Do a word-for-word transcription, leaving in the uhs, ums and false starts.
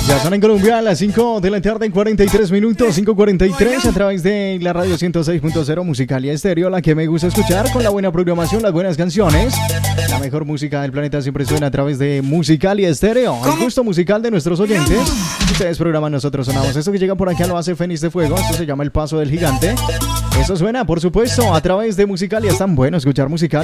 Ya son en Colombia a las cinco de la tarde en cuarenta y tres minutos, cinco cuarenta y tres a través de la radio ciento seis punto cero Musicalia Estéreo, la que me gusta escuchar con la buena programación, las buenas canciones. La mejor música del planeta siempre suena a través de Musicalia Estéreo, el gusto musical de nuestros oyentes. Ustedes programan, nosotros sonamos. Esto que llega por acá lo hace Fénix de Fuego, esto se llama El Paso del Gigante. Eso suena, por supuesto, a través de Musicalia. Es tan bueno escuchar Musicalia.